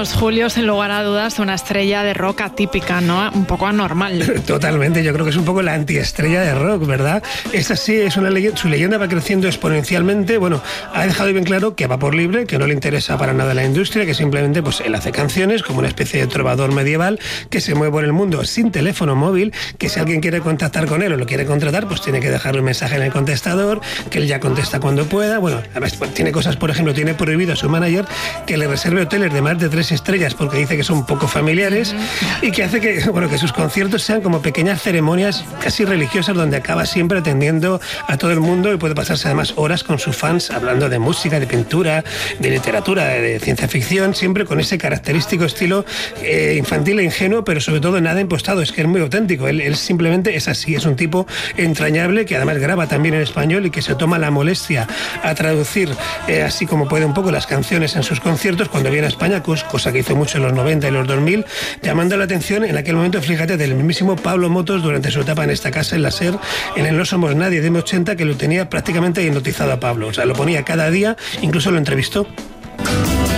es, Julio, sin lugar a dudas, una estrella de rock atípica, ¿no? Un poco anormal. Totalmente, yo creo que es un poco la antiestrella de rock, ¿verdad? Es así, es una leyenda, su leyenda va creciendo exponencialmente. Bueno, ha dejado bien claro que va por libre, que no le interesa para nada la industria, que simplemente pues él hace canciones como una especie de trovador medieval que se mueve por el mundo sin teléfono móvil, que si alguien quiere contactar con él o lo quiere contratar, pues tiene que dejarle un mensaje en el contestador, que él ya contesta cuando pueda. Bueno, además tiene cosas, por ejemplo, tiene prohibido a su manager que le reserve hoteles de más de 3 estrellas porque dice que son poco familiares y que hace que, bueno, que sus conciertos sean como pequeñas ceremonias casi religiosas donde acaba siempre atendiendo a todo el mundo y puede pasarse además horas con sus fans hablando de música, de pintura, de literatura, de ciencia ficción, siempre con ese característico estilo infantil e ingenuo, pero sobre todo nada impostado. Es que es muy auténtico. Él simplemente es así, es un tipo entrañable que además graba también en español y que se toma la molestia a traducir así como puede un poco las canciones en sus conciertos cuando viene a España, cosa que hizo mucho en los 90 y los 2000, llamando la atención en aquel momento, fíjate, del mismísimo Pablo Motos durante su etapa en esta casa, en la SER, en el No Somos Nadie de M80, que lo tenía prácticamente hipnotizado a Pablo. O sea, lo ponía cada día, incluso lo entrevistó.